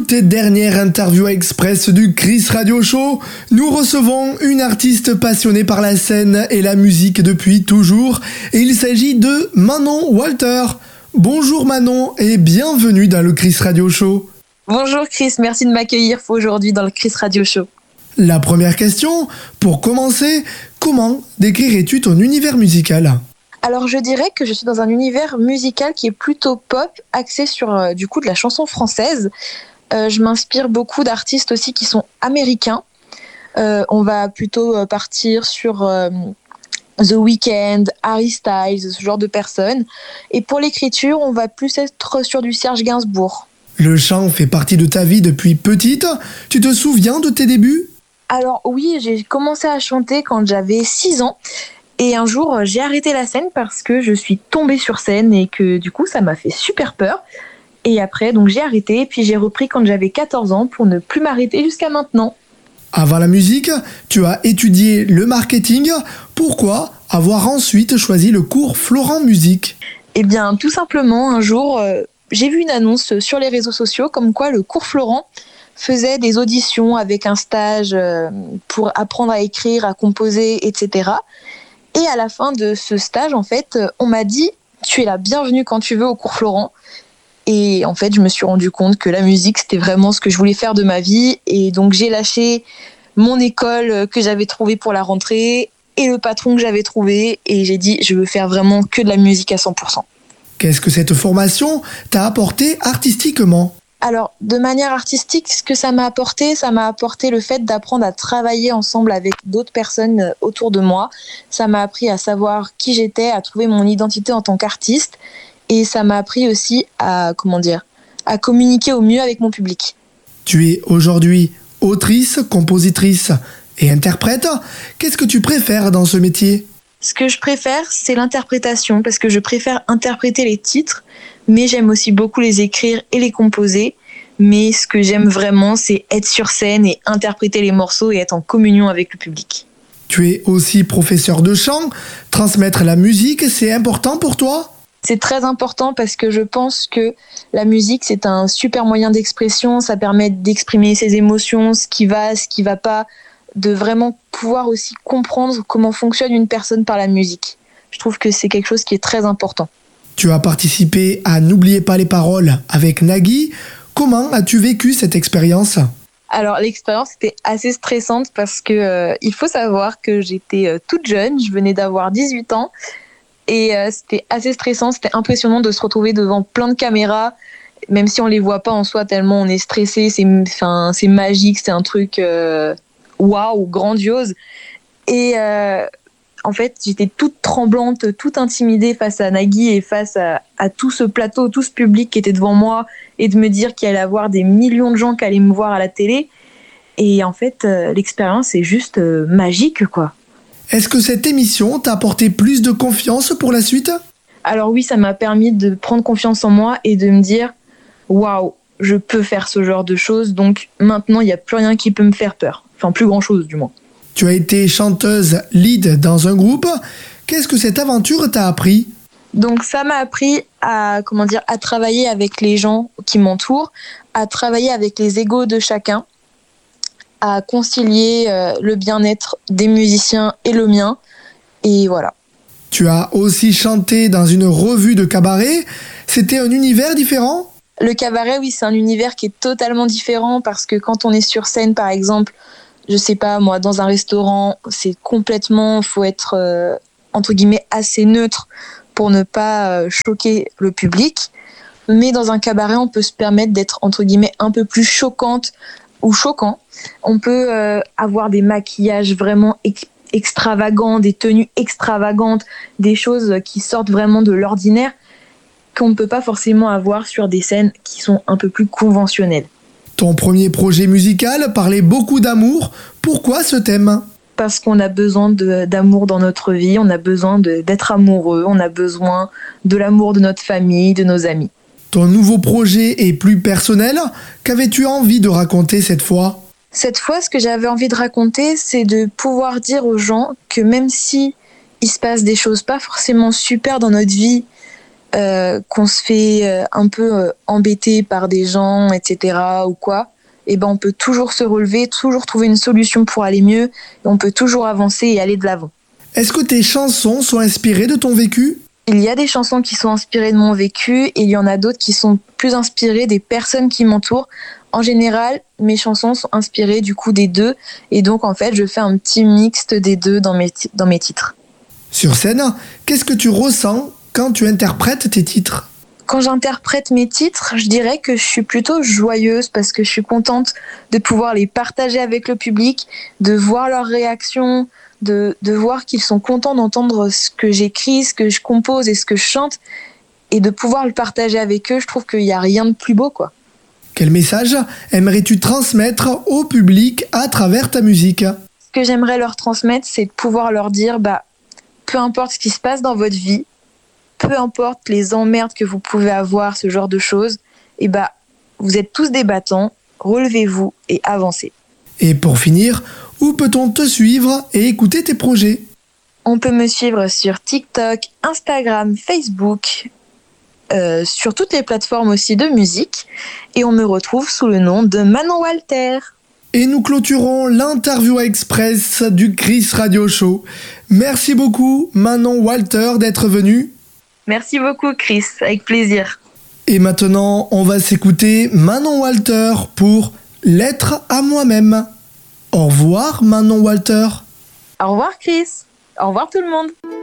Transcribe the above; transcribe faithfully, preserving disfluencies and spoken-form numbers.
toute dernière interview express du Chris Radio Show, nous recevons une artiste passionnée par la scène et la musique depuis toujours. Et il s'agit de Manon Walter. Bonjour Manon et bienvenue dans le Chris Radio Show. Bonjour Chris, merci de m'accueillir aujourd'hui dans le Chris Radio Show. La première question, pour commencer, comment décrirais-tu ton univers musical ? Alors je dirais que je suis dans un univers musical qui est plutôt pop, axé sur euh, du coup de la chanson française. Euh, je m'inspire beaucoup d'artistes aussi qui sont américains. Euh, on va plutôt euh, partir sur euh, The Weeknd, Harry Styles, ce genre de personnes. Et pour l'écriture, on va plus être sur du Serge Gainsbourg. Le chant fait partie de ta vie depuis petite. Tu te souviens de tes débuts ? Alors oui, j'ai commencé à chanter quand j'avais six ans. Et un jour, j'ai arrêté la scène parce que je suis tombée sur scène et que du coup, ça m'a fait super peur. Et après, donc j'ai arrêté et puis j'ai repris quand j'avais quatorze ans pour ne plus m'arrêter jusqu'à maintenant. Avant la musique, tu as étudié le marketing. Pourquoi avoir ensuite choisi le cours Florent Musique ? Eh bien, tout simplement, un jour, euh, j'ai vu une annonce sur les réseaux sociaux comme quoi le cours Florent faisait des auditions avec un stage euh, pour apprendre à écrire, à composer, et cetera. Et à la fin de ce stage, en fait, on m'a dit « Tu es la bienvenue quand tu veux au cours Florent ». Et en fait, je me suis rendu compte que la musique, c'était vraiment ce que je voulais faire de ma vie. Et donc, j'ai lâché mon école que j'avais trouvée pour la rentrée et le patron que j'avais trouvé. Et j'ai dit « Je veux faire vraiment que de la musique à cent pour cent ». Qu'est-ce que cette formation t'a apporté artistiquement ? Alors, de manière artistique, ce que ça m'a apporté, ça m'a apporté le fait d'apprendre à travailler ensemble avec d'autres personnes autour de moi. Ça m'a appris à savoir qui j'étais, à trouver mon identité en tant qu'artiste. Et ça m'a appris aussi à, comment dire, à communiquer au mieux avec mon public. Tu es aujourd'hui autrice, compositrice et interprète. Qu'est-ce que tu préfères dans ce métier ? Ce que je préfère, c'est l'interprétation, parce que je préfère interpréter les titres, mais j'aime aussi beaucoup les écrire et les composer. Mais ce que j'aime vraiment, c'est être sur scène et interpréter les morceaux et être en communion avec le public. Tu es aussi professeur de chant. Transmettre la musique, c'est important pour toi ? C'est très important parce que je pense que la musique, c'est un super moyen d'expression. Ça permet d'exprimer ses émotions, ce qui va, ce qui va pas, de vraiment pouvoir aussi comprendre comment fonctionne une personne par la musique. Je trouve que c'est quelque chose qui est très important. Tu as participé à N'oubliez pas les paroles avec Nagui. Comment as-tu vécu cette expérience ? Alors l'expérience était assez stressante parce que euh, il faut savoir que j'étais euh, toute jeune, je venais d'avoir dix-huit ans et euh, c'était assez stressant, c'était impressionnant de se retrouver devant plein de caméras, même si on les voit pas en soi tellement on est stressé, c'est, enfin, c'est magique, c'est un truc euh, waouh, grandiose. Et euh, en fait, j'étais toute tremblante, toute intimidée face à Nagui et face à, à tout ce plateau, tout ce public qui était devant moi et de me dire qu'il allait y avoir des millions de gens qui allaient me voir à la télé. Et en fait, euh, l'expérience est juste euh, magique, quoi. Est-ce que cette émission t'a apporté plus de confiance pour la suite ? Alors oui, ça m'a permis de prendre confiance en moi et de me dire « Waouh, je peux faire ce genre de choses, donc maintenant, il n'y a plus rien qui peut me faire peur. » Enfin, plus grand-chose, du moins. Tu as été chanteuse lead dans un groupe. Qu'est-ce que cette aventure t'a appris ? Donc ça m'a appris à, comment dire, à travailler avec les gens qui m'entourent, à travailler avec les égos de chacun, à concilier euh, le bien-être des musiciens et le mien. Et voilà. Tu as aussi chanté dans une revue de cabaret. C'était un univers différent ? Le cabaret, oui, c'est un univers qui est totalement différent parce que quand on est sur scène, par exemple, je sais pas, moi, dans un restaurant, c'est complètement, faut être, euh, entre guillemets, assez neutre pour ne pas euh, choquer le public. Mais dans un cabaret, on peut se permettre d'être, entre guillemets, un peu plus choquante ou choquant. On peut euh, avoir des maquillages vraiment ex- extravagants, des tenues extravagantes, des choses qui sortent vraiment de l'ordinaire qu'on ne peut pas forcément avoir sur des scènes qui sont un peu plus conventionnelles. Ton premier projet musical parlait beaucoup d'amour. Pourquoi ce thème ? Parce qu'on a besoin de, d'amour dans notre vie, on a besoin de, d'être amoureux, on a besoin de l'amour de notre famille, de nos amis. Ton nouveau projet est plus personnel. Qu'avais-tu envie de raconter cette fois ? Cette fois, ce que j'avais envie de raconter, c'est de pouvoir dire aux gens que même si il se passe des choses pas forcément super dans notre vie euh, qu'on se fait euh, un peu euh, embêter par des gens, et cetera ou quoi, et ben on peut toujours se relever, toujours trouver une solution pour aller mieux, et on peut toujours avancer et aller de l'avant. Est-ce que tes chansons sont inspirées de ton vécu ? Il y a des chansons qui sont inspirées de mon vécu et il y en a d'autres qui sont plus inspirées des personnes qui m'entourent. En général, mes chansons sont inspirées du coup des deux et donc en fait, je fais un petit mixte des deux dans mes, t- dans mes titres. Sur scène, qu'est-ce que tu ressens quand tu interprètes tes titres ? Quand j'interprète mes titres, je dirais que je suis plutôt joyeuse parce que je suis contente de pouvoir les partager avec le public, de voir leurs réactions, de, de voir qu'ils sont contents d'entendre ce que j'écris, ce que je compose et ce que je chante, et de pouvoir le partager avec eux. Je trouve qu'il n'y a rien de plus beau, quoi. Quel message aimerais-tu transmettre au public à travers ta musique ? Ce que j'aimerais leur transmettre, c'est de pouvoir leur dire, bah, peu importe ce qui se passe dans votre vie, peu importe les emmerdes que vous pouvez avoir, ce genre de choses, et bah, vous êtes tous des battants, relevez-vous et avancez. Et pour finir, où peut-on te suivre et écouter tes projets ? On peut me suivre sur TikTok, Instagram, Facebook, euh, sur toutes les plateformes aussi de musique, et on me retrouve sous le nom de Manon Walter. Et nous clôturons l'interview express du Chris Radio Show. Merci beaucoup Manon Walter d'être venue. Merci beaucoup Chris, avec plaisir. Et maintenant, on va s'écouter Manon Walter pour Lettre à moi-même. Au revoir Manon Walter. Au revoir Chris. Au revoir tout le monde.